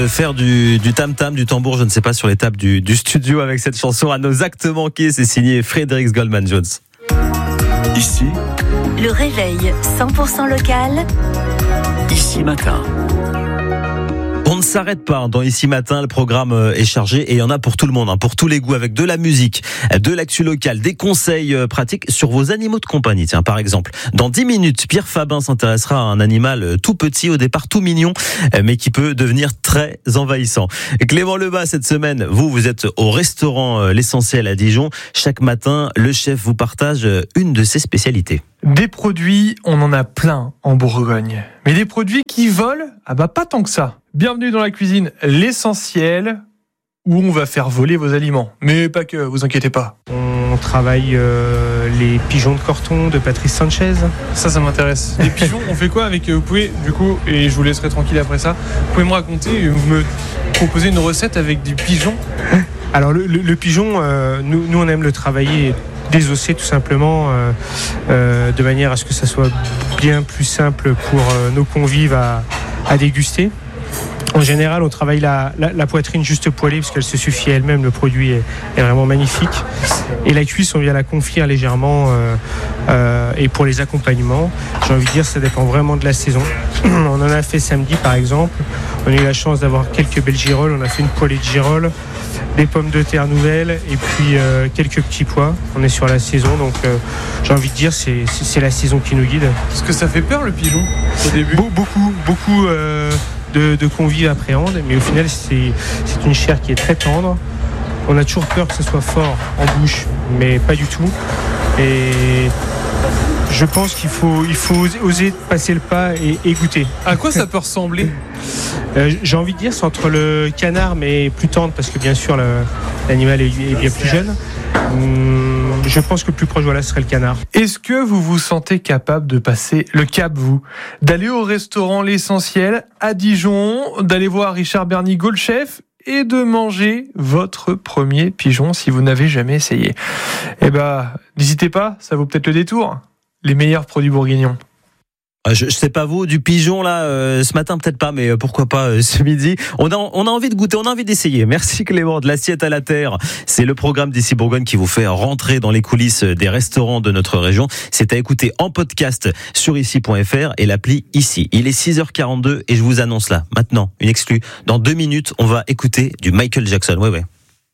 Faire du tam-tam, du tambour, je ne sais pas, sur les tables du studio avec cette chanson à nos actes manqués. C'est signé Frédéric Goldman Jones. Ici, le réveil 100% local. Ici Matin. On ne s'arrête pas dans Ici Matin, le programme est chargé et il y en a pour tout le monde, pour tous les goûts, avec de la musique, de l'actu locale, des conseils pratiques sur vos animaux de compagnie. Tiens, par exemple, dans 10 minutes, Pierre Fabin s'intéressera à un animal tout petit, au départ tout mignon, mais qui peut devenir très envahissant. Clément Lebas, cette semaine, vous êtes au restaurant L'Essentiel à Dijon. Chaque matin, le chef vous partage une de ses spécialités. Des produits, on en a plein en Bourgogne. Mais des produits qui volent, pas tant que ça. Bienvenue dans la cuisine L'Essentiel, où on va faire voler vos aliments. Mais pas que, vous inquiétez pas. On travaille les pigeons de Corton de Patrice Sanchez. Ça m'intéresse. Les pigeons, on fait quoi avec vous pouvez, du coup, et je vous laisserai tranquille après ça, vous pouvez me raconter, me proposer une recette avec des pigeons? Alors le pigeon, nous on aime le travailler désosser tout simplement, de manière à ce que ça soit bien plus simple pour nos convives à déguster. En général, on travaille la poitrine juste poêlée parce qu'elle se suffit elle-même, le produit est vraiment magnifique. Et la cuisse, on vient la confire légèrement, et pour les accompagnements, j'ai envie de dire, ça dépend vraiment de la saison. On en a fait samedi par exemple, on a eu la chance d'avoir quelques belles girolles, on a fait une poêlée de girolles, des pommes de terre nouvelles et puis quelques petits pois. On est sur la saison, donc j'ai envie de dire, c'est la saison qui nous guide. Est-ce que ça fait peur le pigeon au début? Beaucoup de convives appréhendent, mais au final c'est une chair qui est très tendre. On a toujours peur que ce soit fort en bouche, mais pas du tout. Et je pense qu'il faut oser passer le pas et goûter. À quoi ça peut ressembler? J'ai envie de dire, c'est entre le canard, mais plus tendre, parce que bien sûr l'animal est bien plus jeune. Je pense que le plus proche, serait le canard. Est-ce que vous vous sentez capable de passer le cap, vous? D'aller au restaurant L'Essentiel à Dijon, d'aller voir Richard Bernigaud, le chef, et de manger votre premier pigeon si vous n'avez jamais essayé? N'hésitez pas, ça vaut peut-être le détour. Les meilleurs produits bourguignons. Je sais pas vous, du pigeon là, ce matin peut-être pas, mais pourquoi pas ce midi. On a envie de goûter, on a envie d'essayer. Merci Clément, de l'assiette à la terre. C'est le programme d'Ici Bourgogne qui vous fait rentrer dans les coulisses des restaurants de notre région. C'est à écouter en podcast sur ici.fr et l'appli Ici. Il est 6h42 et je vous annonce là, maintenant, une exclue. Dans 2 minutes, on va écouter du Michael Jackson. Ouais.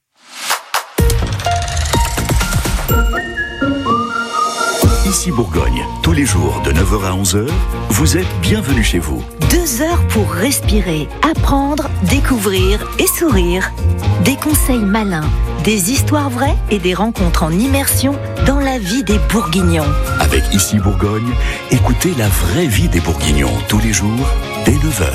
Ici Bourgogne, tous les jours de 9h à 11h, vous êtes bienvenus chez vous. 2 heures pour respirer, apprendre, découvrir et sourire. Des conseils malins, des histoires vraies et des rencontres en immersion dans la vie des Bourguignons. Avec Ici Bourgogne, écoutez la vraie vie des Bourguignons tous les jours dès 9h.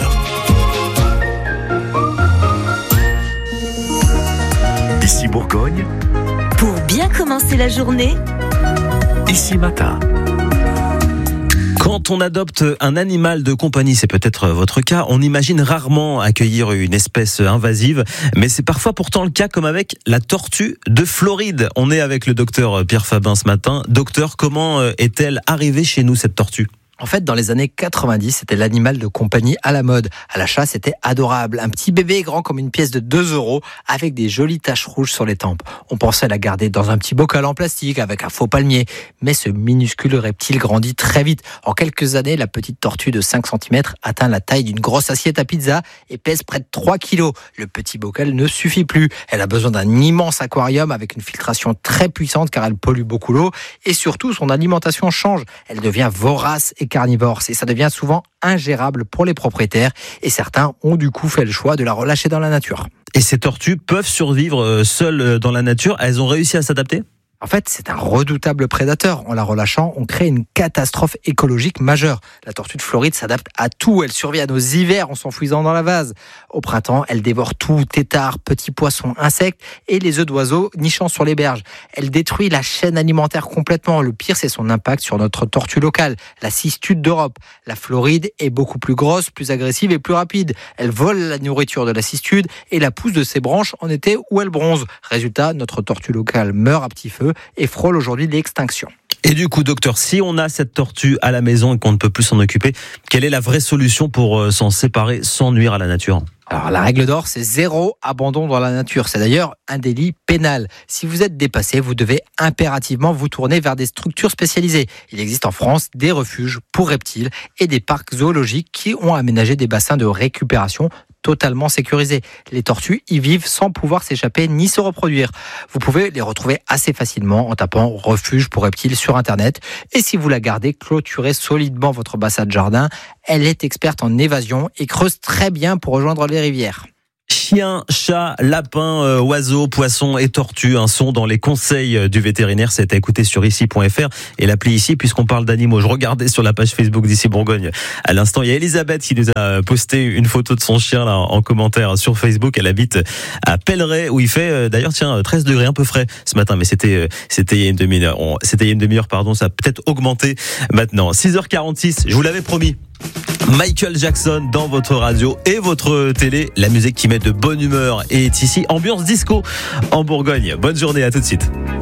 Ici Bourgogne, pour bien commencer la journée, Ici Matin. Quand on adopte un animal de compagnie, c'est peut-être votre cas, on imagine rarement accueillir une espèce invasive, mais c'est parfois pourtant le cas, comme avec la tortue de Floride. On est avec le docteur Pierre Fabin ce matin. Docteur, comment est-elle arrivée chez nous, cette tortue ? En fait, dans les années 90, c'était l'animal de compagnie à la mode. À l'achat, c'était adorable. Un petit bébé grand comme une pièce de 2 € avec des jolies taches rouges sur les tempes. On pensait la garder dans un petit bocal en plastique avec un faux palmier. Mais ce minuscule reptile grandit très vite. En quelques années, la petite tortue de 5 cm atteint la taille d'une grosse assiette à pizza et pèse près de 3 kg. Le petit bocal ne suffit plus. Elle a besoin d'un immense aquarium avec une filtration très puissante car elle pollue beaucoup l'eau. Et surtout, son alimentation change. Elle devient vorace et carnivore, et ça devient souvent ingérable pour les propriétaires et certains ont du coup fait le choix de la relâcher dans la nature. Et ces tortues peuvent survivre seules dans la nature? Elles ont réussi à s'adapter? En fait, c'est un redoutable prédateur. En la relâchant, on crée une catastrophe écologique majeure. La tortue de Floride s'adapte à tout. Elle survit à nos hivers en s'enfouissant dans la vase. Au printemps, elle dévore tout, têtards, petits poissons, insectes et les œufs d'oiseaux nichant sur les berges. Elle détruit la chaîne alimentaire complètement. Le pire, c'est son impact sur notre tortue locale, la cistude d'Europe. La Floride est beaucoup plus grosse, plus agressive et plus rapide. Elle vole la nourriture de la cistude et la pousse de ses branches en été où elle bronze. Résultat, notre tortue locale meurt à petit feu et frôle aujourd'hui l'extinction. Et du coup, docteur, si on a cette tortue à la maison et qu'on ne peut plus s'en occuper, quelle est la vraie solution pour s'en séparer sans nuire à la nature ? Alors la règle d'or, c'est 0 abandon dans la nature. C'est d'ailleurs un délit pénal. Si vous êtes dépassé, vous devez impérativement vous tourner vers des structures spécialisées. Il existe en France des refuges pour reptiles et des parcs zoologiques qui ont aménagé des bassins de récupération totalement sécurisés. Les tortues y vivent sans pouvoir s'échapper ni se reproduire. Vous pouvez les retrouver assez facilement en tapant refuge pour reptiles sur Internet. Et si vous la gardez, clôturez solidement votre bassin de jardin. Elle est experte en évasion et creuse très bien pour rejoindre les rivières. Chiens, chats, lapins, oiseaux, poissons et tortues sont dans les conseils du vétérinaire. C'est à écouter sur ici.fr et l'appli ici, puisqu'on parle d'animaux. Je regardais sur la page Facebook d'Ici Bourgogne à l'instant. Il y a Elisabeth qui nous a posté une photo de son chien là en commentaire sur Facebook. Elle habite à Pèleray où il fait d'ailleurs 13 degrés, un peu frais ce matin, mais c'était il y a une demi-heure. Ça a peut-être augmenté maintenant. 6h46, je vous l'avais promis. Michael Jackson dans votre radio et votre télé. La musique qui met de bonne humeur est ici. Ambiance disco en Bourgogne. Bonne journée, à tout de suite.